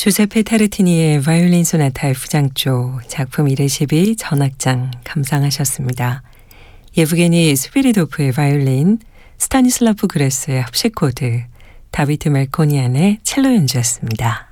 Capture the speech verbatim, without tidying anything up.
주제페 타르티니의 바이올린 소나타 에프장조 작품 일십이 전악장 감상하셨습니다. 예브게니 스피리도프의 바이올린, 스타니슬라프 그레스의 합시코드, 다비트 멜코니안의 첼로 연주였습니다.